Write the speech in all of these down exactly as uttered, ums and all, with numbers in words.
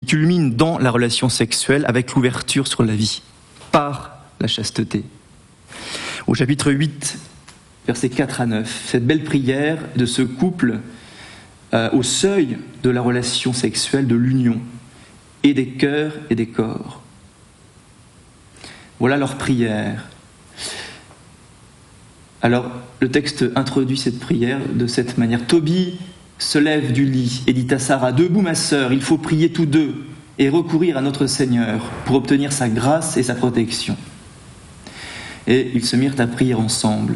culmine dans la relation sexuelle avec l'ouverture sur la vie, par la chasteté. Au chapitre huit, versets quatre à neuf, cette belle prière de ce couple euh, au seuil de la relation sexuelle, de l'union, et des cœurs et des corps. Voilà leur prière. Alors, le texte introduit cette prière de cette manière. Tobie se lève du lit et dit à Sarah, « Debout, ma sœur, il faut prier tous deux et recourir à notre Seigneur pour obtenir sa grâce et sa protection. » Et ils se mirent à prier ensemble.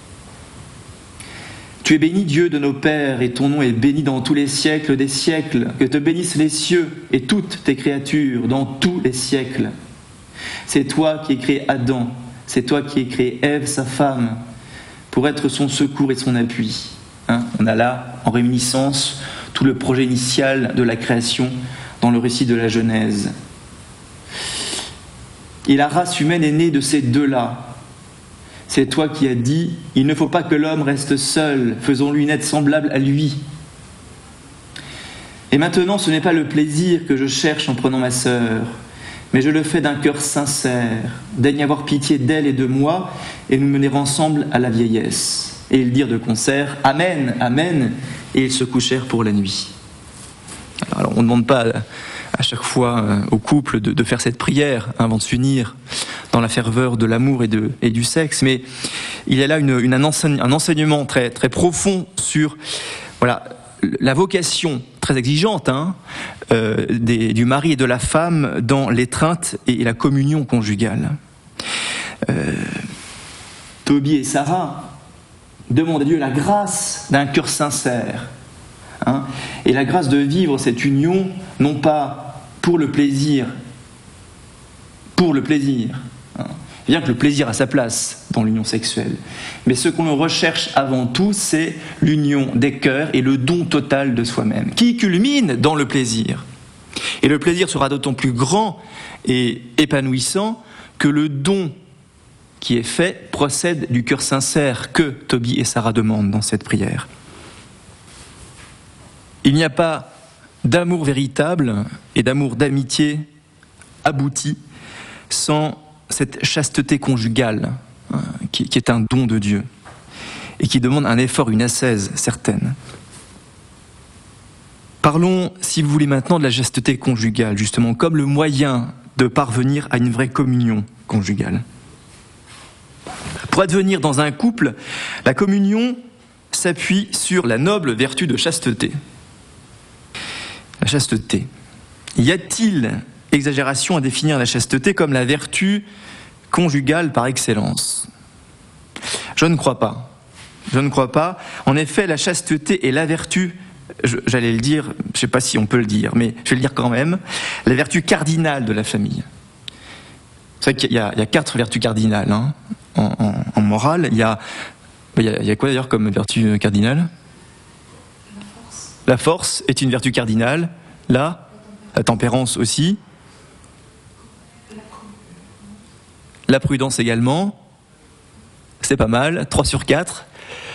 « Tu es béni, Dieu de nos pères, et ton nom est béni dans tous les siècles des siècles. Que te bénissent les cieux et toutes tes créatures dans tous les siècles. C'est toi qui as créé Adam, c'est toi qui as créé Ève, sa femme, pour être son secours et son appui. » Hein, on a là, en réminiscence, tout le projet initial de la création dans le récit de la Genèse. Et la race humaine est née de ces deux-là. C'est toi qui as dit, « Il ne faut pas que l'homme reste seul, faisons-lui une aide semblable à lui. » Et maintenant, ce n'est pas le plaisir que je cherche en prenant ma sœur, mais je le fais d'un cœur sincère. Daigne avoir pitié d'elle et de moi, et nous mener ensemble à la vieillesse. Et ils dirent de concert, « Amen, Amen !» Et ils se couchèrent pour la nuit. Alors, alors on ne demande pas à chaque fois euh, au couple de, de faire cette prière hein, avant de s'unir dans la ferveur de l'amour et, de, et du sexe, mais il y a là une, une, un, enseigne, un enseignement très, très profond sur voilà, la vocation très exigeante hein, euh, des, du mari et de la femme dans l'étreinte et, et la communion conjugale. Euh, Tobie et Sarah demandent à Dieu la grâce d'un cœur sincère. Hein, et la grâce de vivre cette union, non pas pour le plaisir, pour le plaisir, hein, bien que le plaisir a sa place dans l'union sexuelle, mais ce qu'on recherche avant tout, c'est l'union des cœurs et le don total de soi-même, qui culmine dans le plaisir. Et le plaisir sera d'autant plus grand et épanouissant que le don qui est fait procède du cœur sincère que Tobie et Sarah demandent dans cette prière. Il n'y a pas d'amour véritable et d'amour d'amitié abouti sans cette chasteté conjugale hein, qui, qui est un don de Dieu et qui demande un effort, une ascèse certaine. Parlons, si vous voulez maintenant, de la chasteté conjugale, justement, comme le moyen de parvenir à une vraie communion conjugale. Pour advenir dans un couple, la communion s'appuie sur la noble vertu de chasteté. La chasteté. Y a-t-il exagération à définir la chasteté comme la vertu conjugale par excellence? Je ne crois pas. Je ne crois pas. En effet, la chasteté est la vertu, j'allais le dire, je ne sais pas si on peut le dire, mais je vais le dire quand même, la vertu cardinale de la famille. Vous savez qu'il y a, il y a quatre vertus cardinales hein, en, en, en morale. Il y a, il y a, il y a quoi d'ailleurs comme vertu cardinale? La force. La force est une vertu cardinale. La, la tempérance aussi. La prudence également. C'est pas mal. trois sur quatre.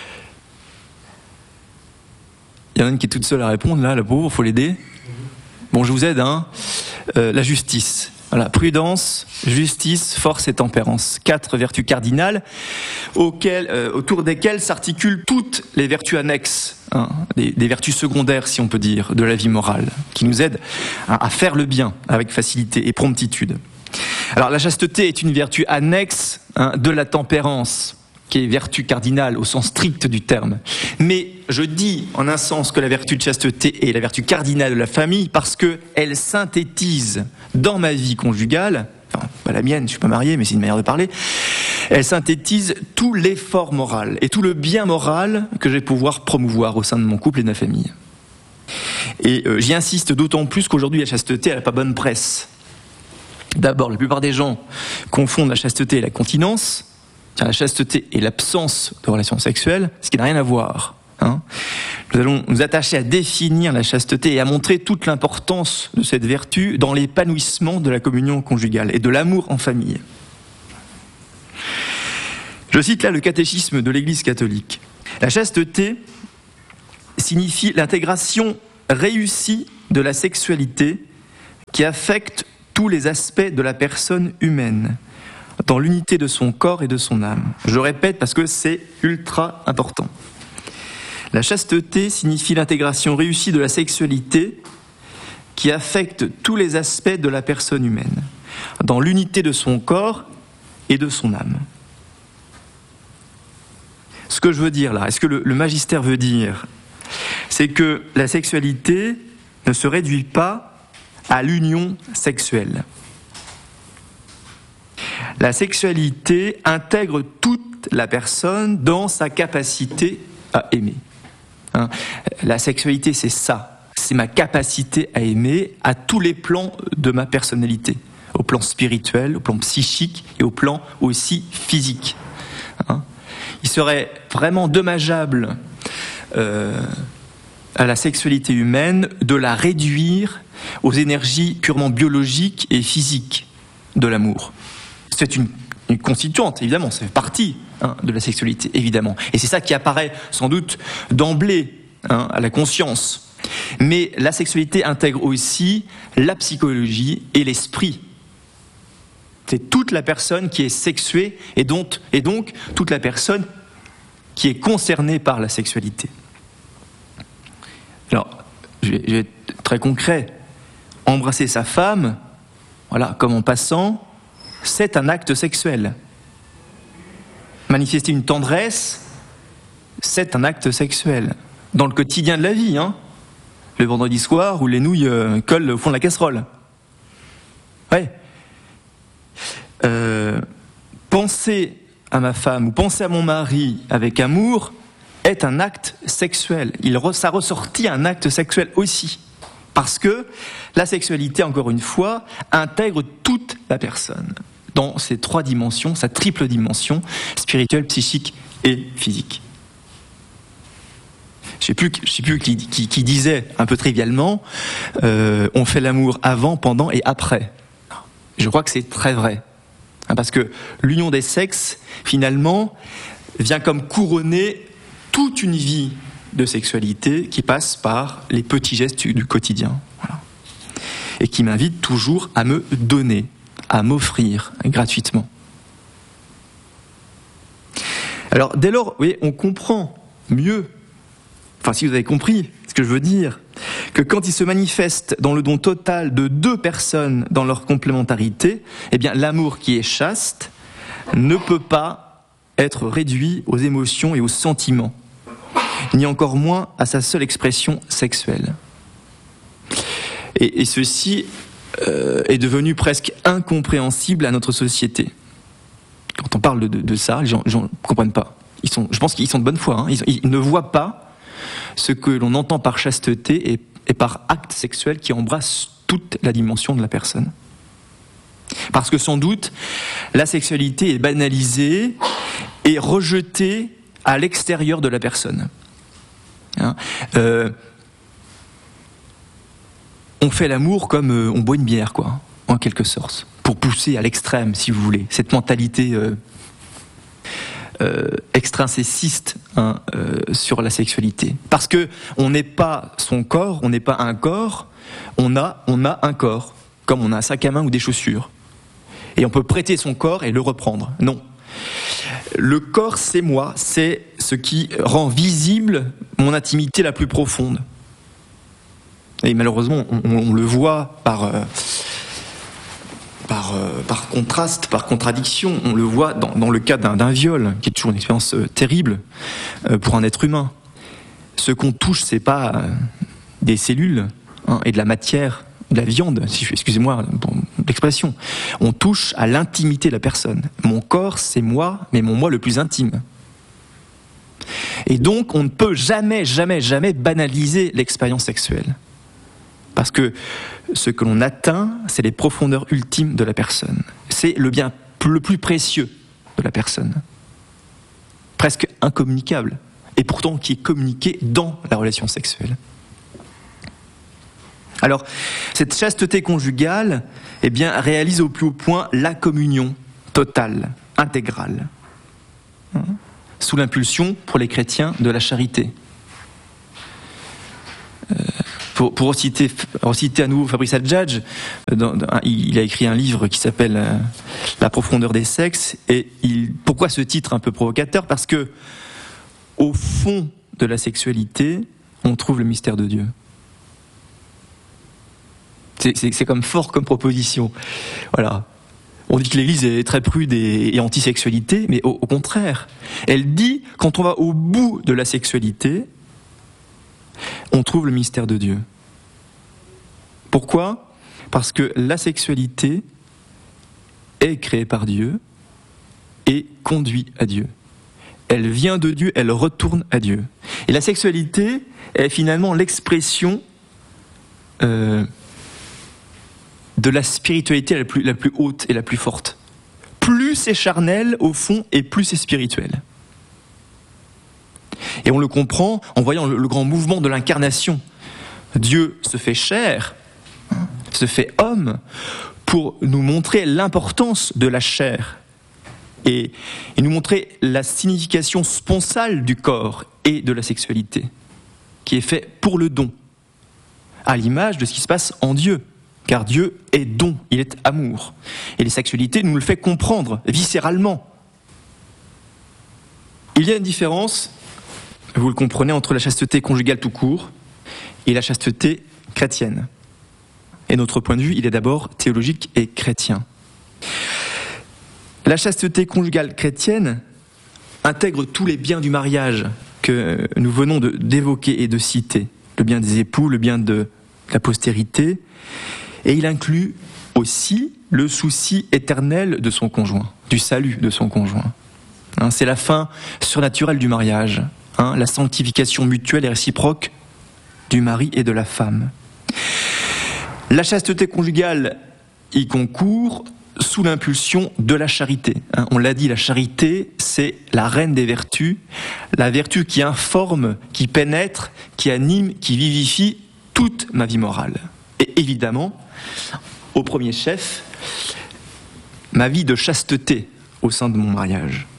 Il y en a une qui est toute seule à répondre, là, la pauvre, il faut l'aider. Bon, je vous aide, hein. Euh, la justice. Voilà, prudence, justice, force et tempérance. Quatre vertus cardinales auxquelles, euh, autour desquelles s'articulent toutes les vertus annexes, hein, des, des vertus secondaires, si on peut dire, de la vie morale, qui nous aident à, à faire le bien avec facilité et promptitude. Alors, la chasteté est une vertu annexe hein, de la tempérance, qui est vertu cardinale au sens strict du terme. Mais je dis en un sens que la vertu de chasteté est la vertu cardinale de la famille parce qu'elle synthétise dans ma vie conjugale, enfin pas la mienne, je ne suis pas marié, mais c'est une manière de parler, elle synthétise tout l'effort moral et tout le bien moral que je vais pouvoir promouvoir au sein de mon couple et de ma famille. Et euh, j'y insiste d'autant plus qu'aujourd'hui la chasteté, elle n'a pas bonne presse. D'abord, la plupart des gens confondent la chasteté et la continence. La chasteté et l'absence de relations sexuelles, ce qui n'a rien à voir. Hein. Nous allons nous attacher à définir la chasteté et à montrer toute l'importance de cette vertu dans l'épanouissement de la communion conjugale et de l'amour en famille. Je cite là le catéchisme de l'Église catholique. La chasteté signifie l'intégration réussie de la sexualité qui affecte tous les aspects de la personne humaine, dans l'unité de son corps et de son âme. Je répète parce que c'est ultra important. La chasteté signifie l'intégration réussie de la sexualité qui affecte tous les aspects de la personne humaine, dans l'unité de son corps et de son âme. Ce que je veux dire là, est-ce que le, le magistère veut dire, c'est que la sexualité ne se réduit pas à l'union sexuelle. La sexualité intègre toute la personne dans sa capacité à aimer. Hein, la sexualité, c'est ça, c'est ma capacité à aimer à tous les plans de ma personnalité, au plan spirituel, au plan psychique et au plan aussi physique. Hein, il serait vraiment dommageable euh, à la sexualité humaine de la réduire aux énergies purement biologiques et physiques de l'amour. C'est une, une constituante, évidemment, ça fait partie hein, de la sexualité, évidemment. Et c'est ça qui apparaît sans doute d'emblée hein, à la conscience. Mais la sexualité intègre aussi la psychologie et l'esprit. C'est toute la personne qui est sexuée et donc, et donc toute la personne qui est concernée par la sexualité. Alors, je vais, je vais être très concret. Embrasser sa femme, voilà, comme en passant, c'est un acte sexuel. Manifester une tendresse, c'est un acte sexuel. Dans le quotidien de la vie, hein. Le vendredi soir où les nouilles euh, collent au fond de la casserole. Ouais. Euh, penser à ma femme ou penser à mon mari avec amour est un acte sexuel. Il, ça ressortit un acte sexuel aussi. Parce que la sexualité, encore une fois, intègre toute la personne dans ses trois dimensions, sa triple dimension, spirituelle, psychique et physique. Je ne sais plus, je sais plus qui, qui, qui disait un peu trivialement, euh, on fait l'amour avant, pendant et après. Je crois que c'est très vrai. Hein, parce que l'union des sexes, finalement, vient comme couronner toute une vie de sexualité qui passe par les petits gestes du quotidien. Voilà. Et qui m'invite toujours à me donner, à m'offrir gratuitement. Alors, dès lors, oui, on comprend mieux, enfin si vous avez compris ce que je veux dire, que quand il se manifeste dans le don total de deux personnes dans leur complémentarité, eh bien l'amour qui est chaste ne peut pas être réduit aux émotions et aux sentiments, ni encore moins à sa seule expression sexuelle. Et, et ceci euh, est devenu presque incompréhensible à notre société. Quand on parle de, de, de ça, les gens ne comprennent pas. Ils sont, je pense qu'ils sont de bonne foi. Hein. Ils, ils ne voient pas ce que l'on entend par chasteté et, et par acte sexuel qui embrasse toute la dimension de la personne. Parce que sans doute, la sexualité est banalisée et rejetée à l'extérieur de la personne. Hein, euh, on fait l'amour comme euh, on boit une bière, quoi, en quelque sorte, pour pousser à l'extrême, si vous voulez, cette mentalité euh, euh, extrinséciste hein, euh, sur la sexualité. Parce que on n'est pas son corps, on n'est pas un corps, on a, on a un corps, comme on a un sac à main ou des chaussures. Et on peut prêter son corps et le reprendre. Non. Le corps, c'est moi, c'est ce qui rend visible mon intimité la plus profonde. Et malheureusement, on, on le voit par, euh, par, euh, par contraste, par contradiction. On le voit dans, dans le cas d'un, d'un viol, qui est toujours une expérience euh, terrible euh, pour un être humain. Ce qu'on touche, c'est pas euh, des cellules hein, et de la matière, de la viande, si je, excusez-moi pour l'expression. On touche à l'intimité de la personne. Mon corps, c'est moi, mais mon moi le plus intime. Et donc, on ne peut jamais, jamais, jamais banaliser l'expérience sexuelle. Parce que ce que l'on atteint, c'est les profondeurs ultimes de la personne. C'est le bien le plus précieux de la personne. Presque incommunicable. Et pourtant qui est communiqué dans la relation sexuelle. Alors, cette chasteté conjugale, eh bien, réalise au plus haut point la communion totale, intégrale, hein, sous l'impulsion, pour les chrétiens, de la charité. Euh, Pour, pour reciter, reciter à nouveau Fabrice Adjadj, dans, dans, il a écrit un livre qui s'appelle euh, La profondeur des sexes. Et il, pourquoi ce titre un peu provocateur ? Parce que au fond de la sexualité, on trouve le mystère de Dieu. C'est, c'est, c'est comme fort comme proposition. Voilà. On dit que l'Église est très prude et, et anti-sexualité, mais au, au contraire, elle dit quand on va au bout de la sexualité, on trouve le mystère de Dieu. Pourquoi ? Parce que la sexualité est créée par Dieu et conduit à Dieu. Elle vient de Dieu, elle retourne à Dieu. Et la sexualité est finalement l'expression euh, de la spiritualité la plus, la plus haute et la plus forte. Plus c'est charnel, au fond, et plus c'est spirituel. Et on le comprend en voyant le, le grand mouvement de l'incarnation. Dieu se fait chair, se fait homme, pour nous montrer l'importance de la chair et, et nous montrer la signification sponsale du corps et de la sexualité, qui est fait pour le don, à l'image de ce qui se passe en Dieu. Car Dieu est don, il est amour. Et les sexualités nous le fait comprendre viscéralement. Il y a une différence, vous le comprenez, entre la chasteté conjugale tout court et la chasteté chrétienne. Et notre point de vue, il est d'abord théologique et chrétien. La chasteté conjugale chrétienne intègre tous les biens du mariage que nous venons de, d'évoquer et de citer. Le bien des époux, le bien de la postérité. Et il inclut aussi le souci éternel de son conjoint, du salut de son conjoint. Hein, c'est la fin surnaturelle du mariage, hein, la sanctification mutuelle et réciproque du mari et de la femme. La chasteté conjugale y concourt sous l'impulsion de la charité. Hein, on l'a dit, la charité, c'est la reine des vertus, la vertu qui informe, qui pénètre, qui anime, qui vivifie toute ma vie morale. Et évidemment, au premier chef, ma vie de chasteté au sein de mon mariage.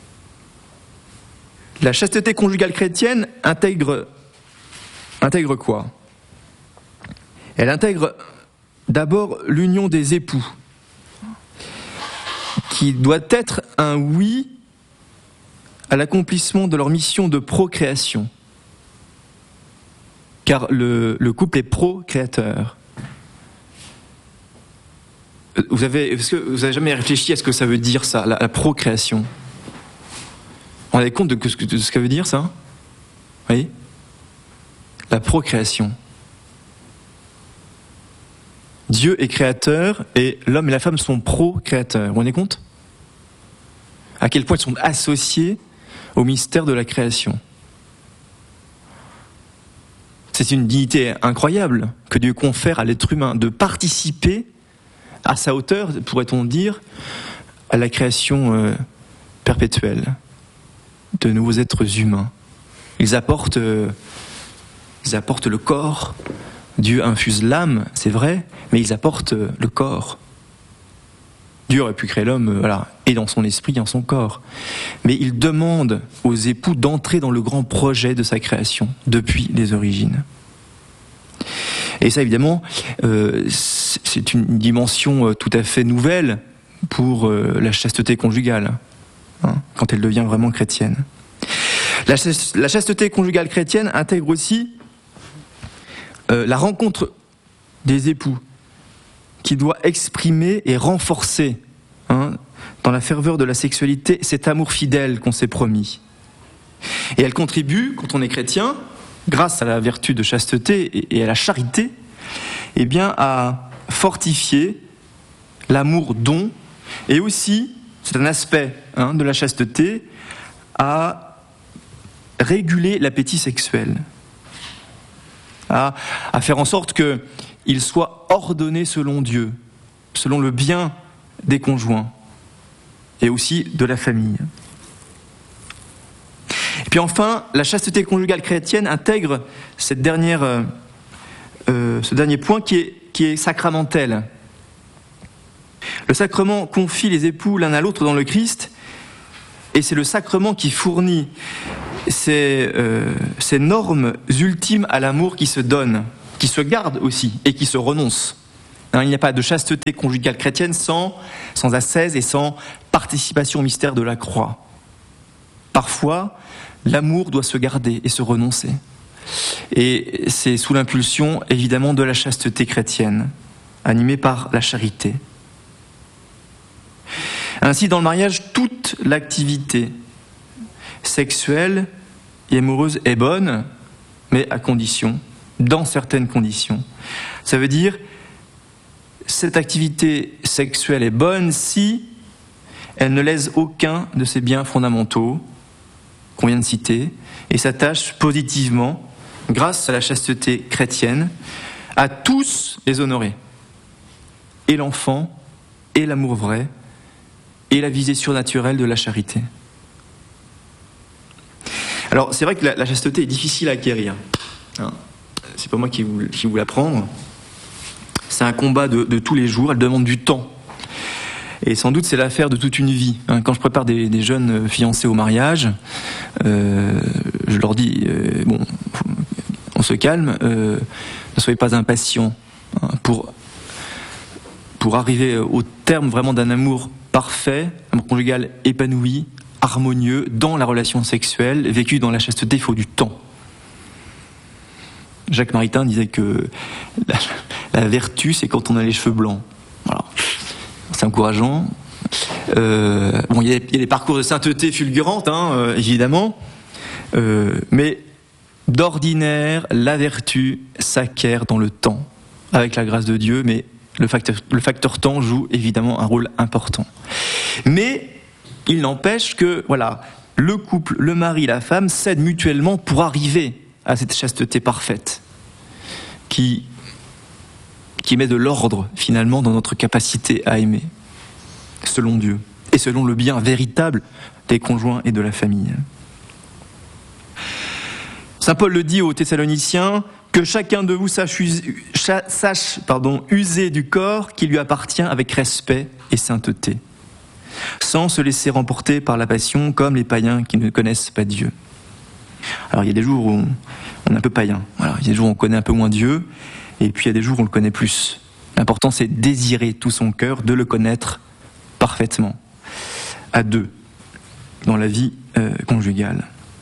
La chasteté conjugale chrétienne intègre, intègre quoi ? Elle intègre d'abord l'union des époux, qui doit être un oui à l'accomplissement de leur mission de procréation. Car le, le couple est procréateur. Vous avez, est-ce que vous avez jamais réfléchi à ce que ça veut dire, ça, la, la procréation ? Vous vous rendez compte de, de ce que ça veut dire, ça ? Oui ? La procréation. Dieu est créateur et l'homme et la femme sont procréateurs. Vous vous rendez compte ? À quel point ils sont associés au mystère de la création. C'est une dignité incroyable que Dieu confère à l'être humain de participer à sa hauteur, pourrait-on dire, à la création euh, perpétuelle de nouveaux êtres humains. Ils apportent, euh, ils apportent le corps. Dieu infuse l'âme, c'est vrai, mais ils apportent euh, le corps. Dieu aurait pu créer l'homme, euh, voilà, et dans son esprit, dans son corps. Mais il demande aux époux d'entrer dans le grand projet de sa création, depuis les origines. Et ça, évidemment, euh, c'est une dimension tout à fait nouvelle pour euh, la chasteté conjugale, hein, quand elle devient vraiment chrétienne. La, la chasteté conjugale chrétienne intègre aussi euh, la rencontre des époux, qui doit exprimer et renforcer, hein, dans la ferveur de la sexualité, cet amour fidèle qu'on s'est promis. Et elle contribue, quand on est chrétien, grâce à la vertu de chasteté et à la charité, eh bien, à fortifier l'amour don, et aussi, c'est un aspect, hein, de la chasteté, à réguler l'appétit sexuel, à, à faire en sorte qu'il soit ordonné selon Dieu, selon le bien des conjoints, et aussi de la famille. Et puis enfin, la chasteté conjugale chrétienne intègre cette dernière, euh, euh, ce dernier point qui est, qui est sacramentel. Le sacrement confie les époux l'un à l'autre dans le Christ, et c'est le sacrement qui fournit ces, euh, ces normes ultimes à l'amour qui se donne qui se garde aussi et qui se renonce. Hein, il n'y a pas de chasteté conjugale chrétienne sans, sans ascèse et sans participation au mystère de la croix. Parfois, l'amour doit se garder et se renoncer. Et c'est sous l'impulsion, évidemment, de la chasteté chrétienne, animée par la charité. Ainsi, dans le mariage, toute l'activité sexuelle et amoureuse est bonne, mais à condition, dans certaines conditions. Ça veut dire, cette activité sexuelle est bonne si elle ne lèse aucun de ses biens fondamentaux qu'on vient de citer et s'attache positivement, grâce à la chasteté chrétienne, à tous les honorer. Et l'enfant, et l'amour vrai, et la visée surnaturelle de la charité. Alors, c'est vrai que la, la chasteté est difficile à acquérir. Hein, c'est pas moi qui vous, qui vous l'apprendre. C'est un combat de, de tous les jours, elle demande du temps. Et sans doute, c'est l'affaire de toute une vie. Hein, quand je prépare des, des jeunes fiancés au mariage, euh, je leur dis, euh, bon, on se calme, euh, ne soyez pas impatients, hein, pour, pour arriver au terme vraiment d'un amour parfait, un amour conjugal épanoui, harmonieux, dans la relation sexuelle, vécu dans la chasteté, il faut du temps. Jacques Maritain disait que la, la vertu, c'est quand on a les cheveux blancs. Voilà. C'est encourageant. Euh, bon, il y, y a des parcours de sainteté fulgurantes, hein, euh, évidemment, euh, mais d'ordinaire, la vertu s'acquiert dans le temps, avec la grâce de Dieu, mais le facteur, le facteur temps joue évidemment un rôle important. Mais il n'empêche que, voilà, le couple, le mari, la femme s'aident mutuellement pour arriver à cette chasteté parfaite, qui, qui met de l'ordre, finalement, dans notre capacité à aimer, selon Dieu, et selon le bien véritable des conjoints et de la famille. Saint Paul le dit aux Thessaloniciens, que chacun de vous sache, user, sache pardon, user du corps qui lui appartient avec respect et sainteté, sans se laisser remporter par la passion comme les païens qui ne connaissent pas Dieu. Alors il y a des jours où on, on est un peu païen, voilà. Il y a des jours où on connaît un peu moins Dieu, et puis il y a des jours où on le connaît plus. L'important, c'est de désirer tout son cœur, de le connaître parfaitement, à deux, dans la vie euh, conjugale.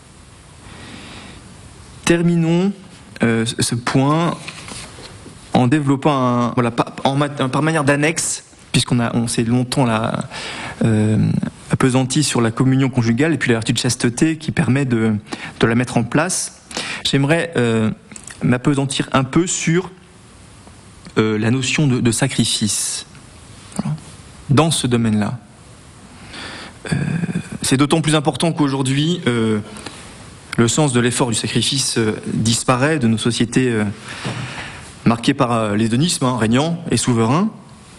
Terminons euh, ce point en développant, un, voilà, par, en, par manière d'annexe, puisqu'on a, on s'est longtemps là, euh, appesanti sur la communion conjugale et puis la vertu de chasteté qui permet de, de la mettre en place. J'aimerais euh, m'appesantir un peu sur euh, la notion de, de sacrifice, voilà, dans ce domaine-là. Euh, c'est d'autant plus important qu'aujourd'hui, euh, le sens de l'effort du sacrifice euh, disparaît de nos sociétés euh, marquées par euh, l'hédonisme, hein, régnant et souverain.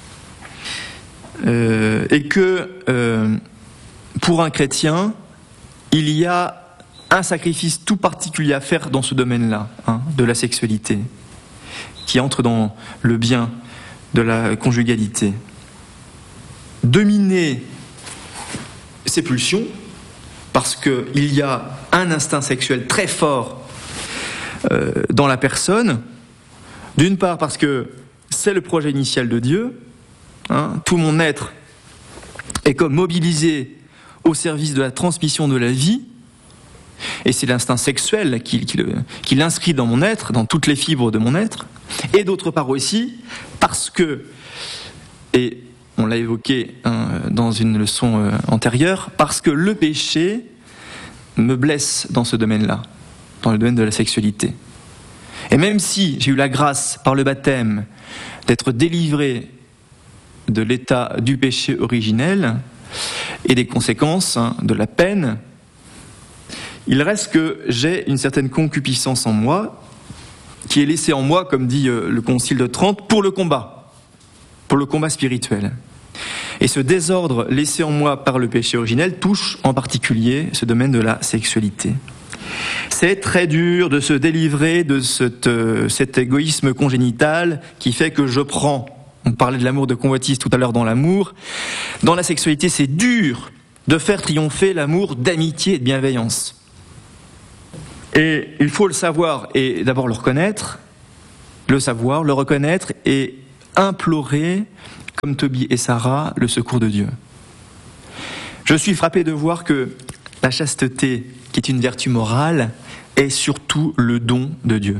Euh, et que euh, pour un chrétien, il y a un sacrifice tout particulier à faire dans ce domaine-là, hein, de la sexualité, qui entre dans le bien de la conjugalité. Dominer ses pulsions, parce qu'il y a un instinct sexuel très fort euh, dans la personne, d'une part parce que c'est le projet initial de Dieu, hein, tout mon être est comme mobilisé au service de la transmission de la vie, et c'est l'instinct sexuel qui, qui, le, qui l'inscrit dans mon être, dans toutes les fibres de mon être, et d'autre part aussi parce que, et on l'a évoqué hein, dans une leçon euh, antérieure, parce que le péché me blesse dans ce domaine-là, dans le domaine de la sexualité. Et même si j'ai eu la grâce par le baptême d'être délivré de l'état du péché originel et des conséquences, hein, de la peine, il reste que j'ai une certaine concupiscence en moi qui est laissée en moi, comme dit euh, le Concile de Trente, pour le combat, pour le combat spirituel. Et ce désordre laissé en moi par le péché originel touche en particulier ce domaine de la sexualité. C'est très dur de se délivrer de cet, euh, cet égoïsme congénital qui fait que je prends. On parlait de l'amour de convoitise tout à l'heure dans l'amour. Dans la sexualité, c'est dur de faire triompher l'amour d'amitié et de bienveillance. Et il faut le savoir et d'abord le reconnaître, le savoir, le reconnaître et implorer, comme Tobie et Sarah, le secours de Dieu. Je suis frappé de voir que la chasteté, qui est une vertu morale, est surtout le don de Dieu.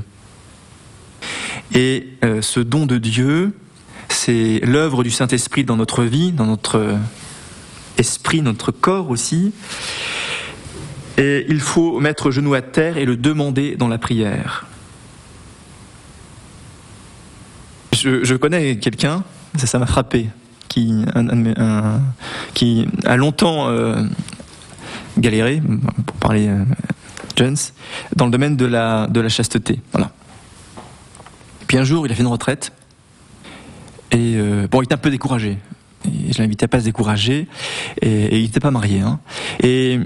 Et euh, ce don de Dieu, c'est l'œuvre du Saint-Esprit dans notre vie, dans notre esprit, notre corps aussi. Et il faut mettre genou à terre et le demander dans la prière. Je, je connais quelqu'un, ça, ça m'a frappé, qui, un, un, un, qui a longtemps euh, galéré, pour parler euh, Jones, dans le domaine de la, de la chasteté. Voilà. Puis un jour, il a fait une retraite, et euh, bon, il était un peu découragé. Et je l'invitais à pas se décourager, et, et il n'était pas marié. Hein. Et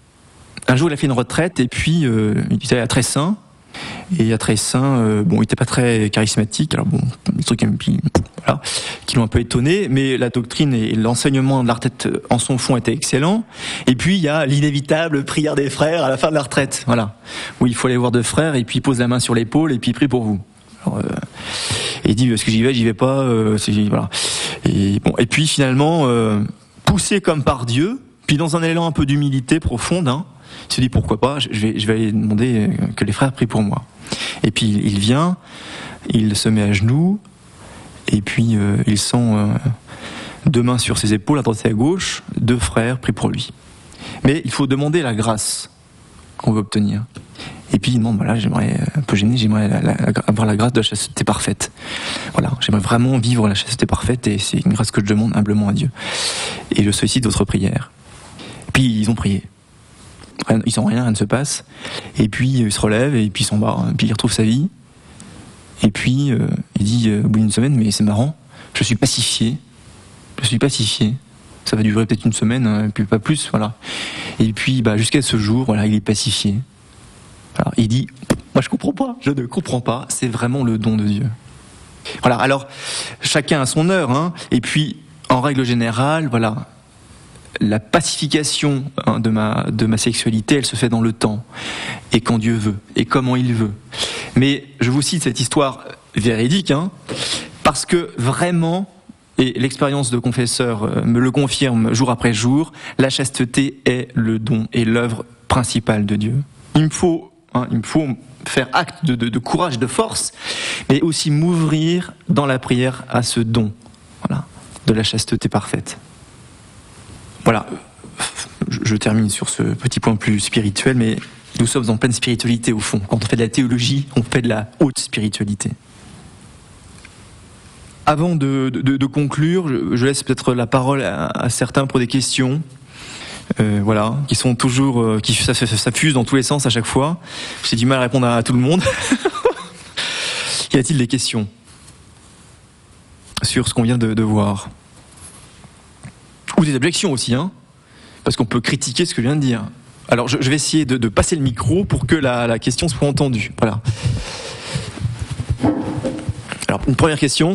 un jour, il a fait une retraite, et puis euh, il était à Tressin. Et à Tressin, euh, bon, il n'était pas très charismatique, alors bon, des trucs puis, voilà, qui l'ont un peu étonné, mais la doctrine et l'enseignement de la retraite en son fond étaient excellents. Et puis il y a l'inévitable prière des frères à la fin de la retraite, voilà, où il faut aller voir deux frères et puis il pose la main sur l'épaule et puis il prie pour vous. Alors, euh, et il dit est-ce que j'y vais, j'y vais pas, euh, c'est, voilà. Et bon, et puis finalement, euh, poussé comme par Dieu, puis dans un élan un peu d'humilité profonde, hein, il se dit pourquoi pas, je vais, je vais aller demander que les frères prient pour moi. Et puis il vient, il se met à genoux, et puis euh, il sent euh, deux mains sur ses épaules, à droite et à gauche, deux frères prient pour lui. Mais il faut demander la grâce qu'on veut obtenir. Et puis il demande, voilà, j'aimerais, un peu gêné, j'aimerais la, la, avoir la grâce de la chasteté parfaite. Voilà, j'aimerais vraiment vivre la chasteté parfaite, et c'est une grâce que je demande humblement à Dieu. Et je sollicite votre prière. Et puis ils ont prié. Il sent rien, rien ne se passe. Et puis il se relève et puis il s'en va. Et puis il retrouve sa vie. Et puis euh, il dit euh, au bout d'une semaine, mais c'est marrant, je suis pacifié. Je suis pacifié. Ça va durer peut-être une semaine, hein, et puis pas plus, voilà. Et puis bah, jusqu'à ce jour, voilà, il est pacifié. Alors il dit, moi je comprends pas, je ne comprends pas. C'est vraiment le don de Dieu. Voilà. Alors chacun a son heure, hein. Et puis en règle générale, voilà. La pacification hein, de, ma, de ma sexualité, elle se fait dans le temps, et quand Dieu veut, et comment il veut. Mais je vous cite cette histoire véridique, hein, parce que vraiment, et l'expérience de confesseur me le confirme jour après jour, la chasteté est le don et l'œuvre principale de Dieu. Il me faut, hein, il me faut faire acte de, de, de courage, de force, mais aussi m'ouvrir dans la prière à ce don, voilà, de la chasteté parfaite. Voilà, je termine sur ce petit point plus spirituel, mais nous sommes en pleine spiritualité au fond. Quand on fait de la théologie, on fait de la haute spiritualité. Avant de, de, de conclure, je, je laisse peut-être la parole à, à certains pour des questions, euh, voilà, qui sont toujours, euh, qui ça, ça, ça fuse dans tous les sens à chaque fois. J'ai du mal à répondre à, à tout le monde. Y a-t-il des questions sur ce qu'on vient de, de voir ? Ou des objections aussi, hein, parce qu'on peut critiquer ce que je viens de dire. Alors je, je vais essayer de, de passer le micro pour que la, la question soit entendue. Voilà. Alors une première question.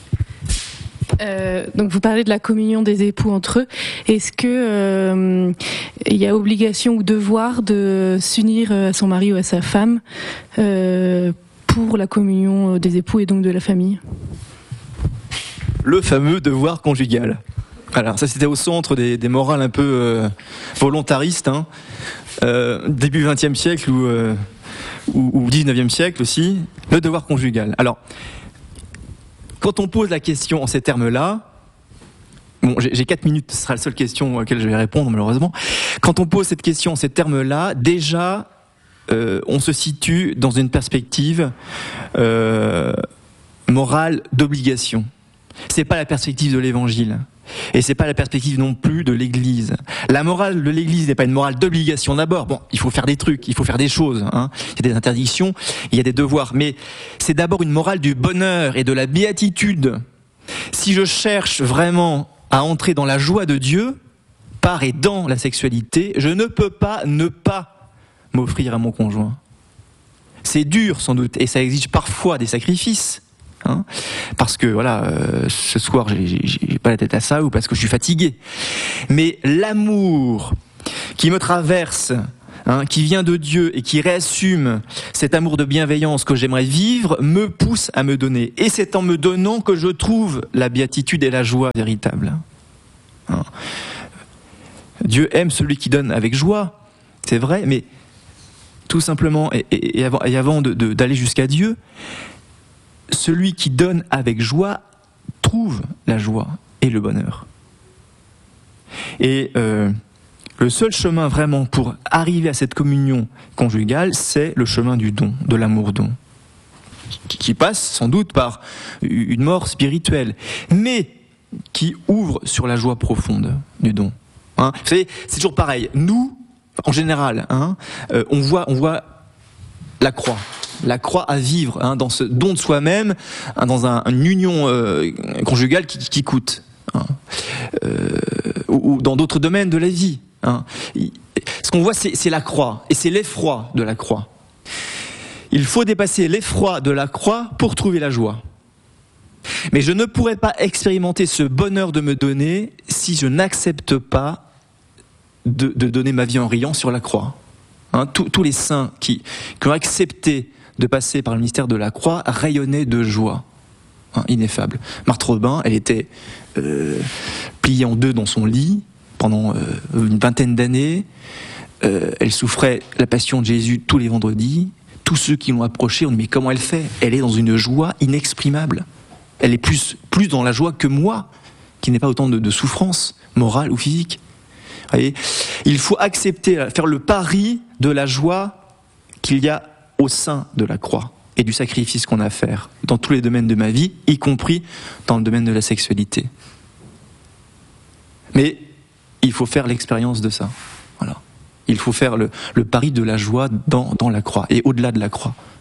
Euh, donc vous parlez de la communion des époux entre eux. Est-ce que euh, il y a obligation ou devoir de s'unir à son mari ou à sa femme euh, pour la communion des époux et donc de la famille ? Le fameux devoir conjugal. Alors ça c'était au centre des, des morales un peu euh, volontaristes, hein, euh, début vingtième siècle ou, euh, ou, ou dix-neuvième siècle aussi, le devoir conjugal. Alors, quand on pose la question en ces termes-là, bon j'ai, j'ai quatre minutes, ce sera la seule question à laquelle je vais répondre malheureusement, quand on pose cette question en ces termes-là, déjà euh, on se situe dans une perspective euh, morale d'obligation. C'est pas la perspective de l'évangile. Et c'est pas la perspective non plus de l'Église. La morale de l'Église n'est pas une morale d'obligation d'abord. Bon, il faut faire des trucs, il faut faire des choses, hein. Il y a des interdictions, il y a des devoirs. Mais c'est d'abord une morale du bonheur et de la béatitude. Si je cherche vraiment à entrer dans la joie de Dieu, par et dans la sexualité, je ne peux pas ne pas m'offrir à mon conjoint. C'est dur sans doute, et ça exige parfois des sacrifices. Hein, parce que voilà, euh, ce soir j'ai, j'ai, j'ai pas la tête à ça ou parce que je suis fatigué. Mais l'amour qui me traverse hein, qui vient de Dieu et qui réassume cet amour de bienveillance que j'aimerais vivre, me pousse à me donner. Et c'est en me donnant que je trouve la béatitude et la joie véritable. Hein. Dieu aime celui qui donne avec joie, c'est vrai, mais tout simplement, et, et, et avant, et avant de, de, d'aller jusqu'à Dieu, celui qui donne avec joie trouve la joie et le bonheur. Et euh, le seul chemin vraiment pour arriver à cette communion conjugale, c'est le chemin du don, de l'amour-don, qui, qui passe sans doute par une mort spirituelle, mais qui ouvre sur la joie profonde du don. Hein, vous savez, c'est toujours pareil. Nous, en général, hein, euh, on voit, on voit la croix, la croix à vivre, hein, dans ce don de soi-même, hein, dans un, une union euh, conjugale qui, qui coûte, hein, euh, ou, ou dans d'autres domaines de la vie. Hein. Ce qu'on voit, c'est, c'est la croix, et c'est l'effroi de la croix. Il faut dépasser l'effroi de la croix pour trouver la joie. Mais je ne pourrais pas expérimenter ce bonheur de me donner si je n'accepte pas De, de donner ma vie en riant sur la croix. Hein, tous, tous les saints qui, qui ont accepté de passer par le mystère de la croix rayonnaient de joie, hein, ineffable. Marthe Robin, elle était euh, pliée en deux dans son lit pendant euh, une vingtaine d'années. Euh, elle souffrait la passion de Jésus tous les vendredis. Tous ceux qui l'ont approchée ont dit, mais comment elle fait ? Elle est dans une joie inexprimable. Elle est plus, plus dans la joie que moi, qui n'ai pas autant de, de souffrance morale ou physique. Voyez, il faut accepter, faire le pari de la joie qu'il y a au sein de la croix et du sacrifice qu'on a à faire dans tous les domaines de ma vie, y compris dans le domaine de la sexualité. Mais il faut faire l'expérience de ça. Voilà. Il faut faire le, le pari de la joie dans, dans la croix et au-delà de la croix.